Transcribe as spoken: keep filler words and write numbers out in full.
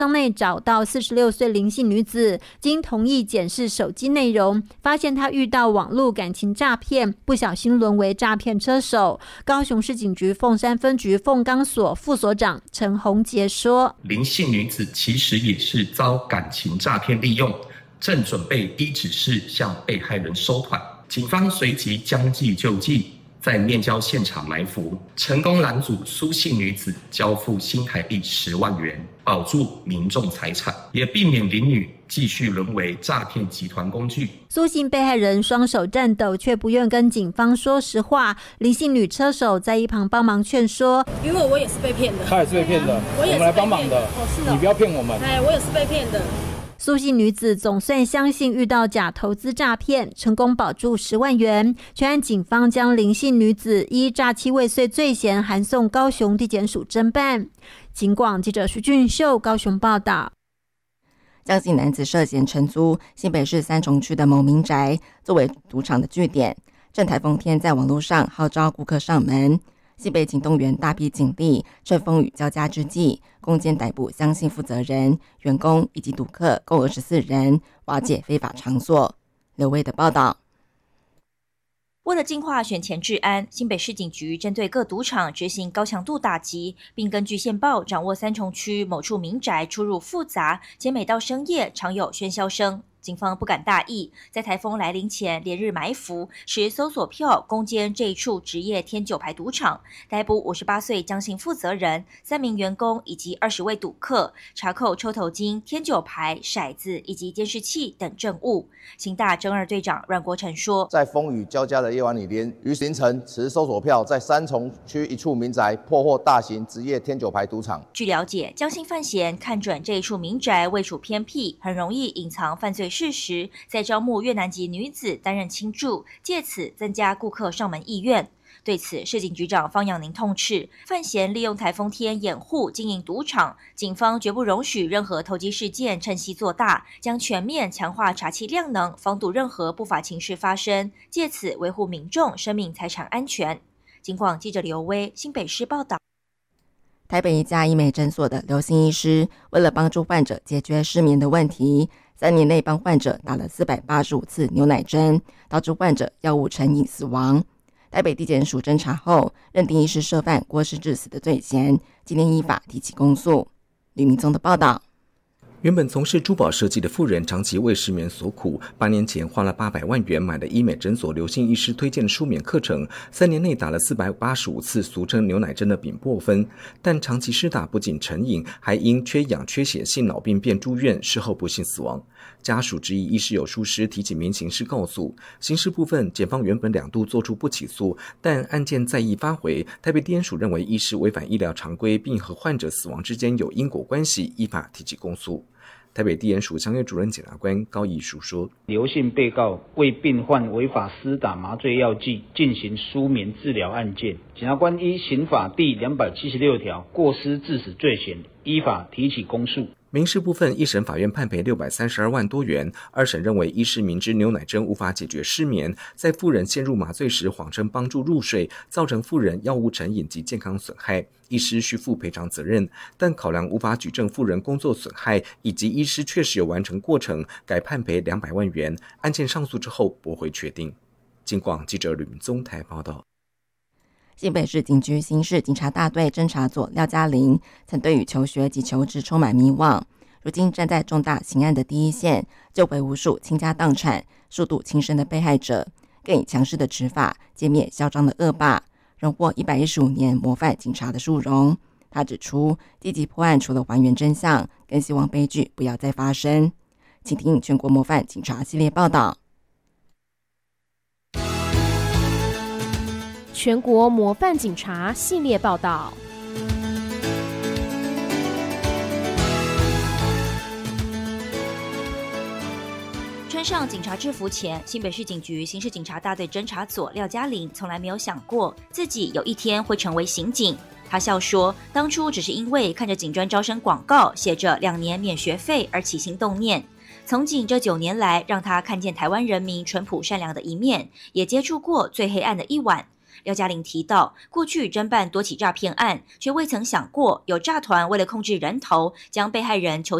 箱内找到四十六岁林姓女子，经同意检视手机内容，发现她遇到网络感情诈骗，不小心沦为诈骗车手。高雄市警局凤山分局凤冈所副所长陈宏杰说， 林姓女子其实也是遭感情诈骗利用，正准备依指示向被害人收款，警方随即将计就计，在面交现场埋伏，成功拦阻苏姓女子交付新台币十万元，保住民众财产，也避免林女继续沦为诈骗集团工具。 苏姓被害人双手颤抖，却不愿跟警方说实话。林姓女车手在一旁帮忙劝说， 因为我也是被骗的， 她也是被骗的，啊、我, 我们来帮忙的。 哦，是的， 你不要骗我们。 哎，我也是被骗的。 苏姓女子总算相信遇到假投资诈骗，成功保住十万元。全案警方将林姓女子依诈欺未遂罪嫌函送高雄地检署侦办。警广记者徐俊秀高雄报道。 江姓男子涉嫌承租新北市三重区的某民宅作为赌场的据点，趁台风天在网络上号召顾客上门。新北警动员大批警力，趁风雨交加之际，攻坚逮捕江姓负责人、员工以及赌客共二十四人，瓦解非法场所。刘威的报道。 为了净化选前治安，新北市警局针对各赌场执行高强度打击，并根据线报掌握三重区某处民宅出入复杂，且每到深夜常有喧嚣声。警方不敢大意，在台风来临前连日埋伏，持搜索票攻坚这一处职业天九牌赌场，逮捕五十八岁江姓负责人、三名员工以及二十位赌客，查扣抽头金、天九牌、骰子以及监视器等证物。刑大侦二队长阮国成说， 在风雨交加的夜晚里边，于凌晨持搜索票在三重区一处民宅破获大型职业天九牌赌场。 据了解，江姓犯嫌看准这一处民宅位处偏僻，很容易隐藏犯罪事实，在招募越南籍女子担任亲助，借此增加顾客上门意愿。对此，市警局长方阳宁痛斥，犯嫌利用台风天掩护经营赌场，警方绝不容许任何投机事件趁机做大，将全面强化查缉量能，防堵任何不法情事发生，借此维护民众生命财产安全。警广记者刘威新北市报道。 台北一家医美诊所的刘姓医师，为了帮助患者解决失眠的问题，三年内帮患者打了四百八十五次牛奶针，导致患者药物成瘾死亡。台北地检署侦查后，认定医师涉犯过失致死的罪嫌，今天依法提起公诉。吕明宗的报道。 原本从事珠宝设计的妇人长期为失眠所苦，八年前花了八百万元买了医美诊所刘姓医师推荐的舒眠课程，三年内打了四百八十五次俗称牛奶针的丙泊酚，但长期施打不仅成瘾，还因缺氧缺血性脑病变住院，事后不幸死亡。家属质疑医师有疏失，提起民刑事告诉。刑事部分，检方原本两度做出不起诉，但案件再议发回，台北地检署认为医师违反医疗常规，并和患者死亡之间有因果关系，依法提起公诉。台北地检署相约主任检察官高义书说， 刘姓被告为病患违法施打麻醉药剂进行舒眠治疗案件，检察官依刑法第两百七十六条过失致死罪嫌，依法提起公诉。 民事部分，一审法院判赔六百三十二万多元，二审认为医师明知牛奶针无法解决失眠，在妇人陷入麻醉时谎称帮助入睡，造成妇人药物成瘾及健康损害，医师需负赔偿责任，但考量无法举证妇人工作损害以及医师确实有完成过程，改判赔两百万元。案件上诉之后驳回确定。警广记者吕明宗台报道。 新北市警局刑事警察大队侦查组廖嘉玲曾对于求学及求职充满迷惘，如今站在重大刑案的第一线，救回无数倾家荡产、数度轻生的被害者，更以强势的执法歼灭嚣张的恶霸，荣获一百一十五年模范警察的殊荣。他指出，积极破案除了还原真相，更希望悲剧不要再发生。请听全国模范警察系列报道。 全国模范警察系列报道。 穿上警察制服前，新北市警局刑事警察大队侦查组廖嘉玲从来没有想过自己有一天会成为刑警。他笑说，当初只是因为看着警专招生广告写着两年免学费而起心动念。从警这九年来，让他看见台湾人民淳朴善良的一面，也接触过最黑暗的一晚。 廖嘉玲提到，过去侦办多起诈骗案，却未曾想过有诈团为了控制人头，将被害人囚